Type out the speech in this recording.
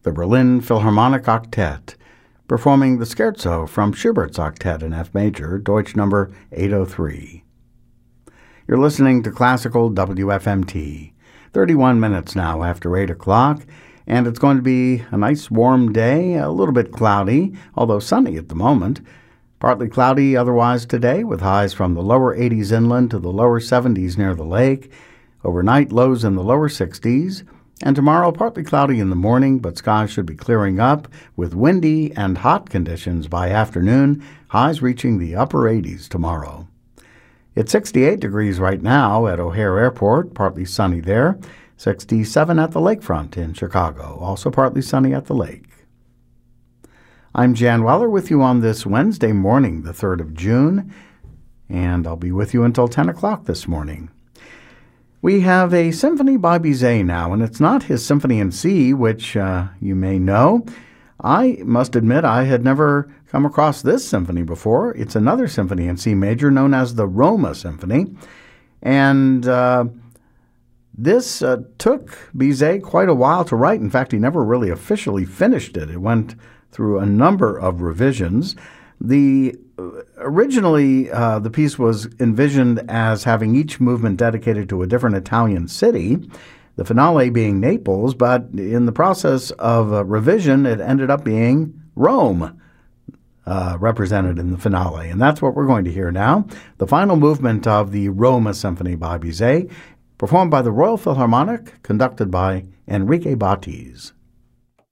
the Berlin Philharmonic Octet, performing the Scherzo from Schubert's Octet in F major, Deutsch number 803. You're listening to Classical WFMT, 31 minutes now after 8 o'clock, and it's going to be a nice warm day, a little bit cloudy, although sunny at the moment. Partly cloudy otherwise today, with highs from the lower 80s inland to the lower 70s near the lake. Overnight, lows in the lower 60s. And tomorrow, partly cloudy in the morning, but skies should be clearing up with windy and hot conditions by afternoon, highs reaching the upper 80s tomorrow. It's 68 degrees right now at O'Hare Airport, partly sunny there. 67 at the lakefront in Chicago, also partly sunny at the lake. I'm Jan Weller with you on this Wednesday morning, the 3rd of June, and I'll be with you until 10 o'clock this morning. We have a symphony by Bizet now, and it's not his Symphony in C, which you may know. I must admit I had never come across this symphony before. It's another Symphony in C major known as the Roma Symphony, and this took Bizet quite a while to write. In fact, he never really officially finished it. It went through a number of revisions. Originally, the piece was envisioned as having each movement dedicated to a different Italian city, the finale being Naples, but in the process of revision, it ended up being Rome, represented in the finale. And that's what we're going to hear now, the final movement of the Roma Symphony by Bizet, performed by the Royal Philharmonic, conducted by Enrique Bátiz.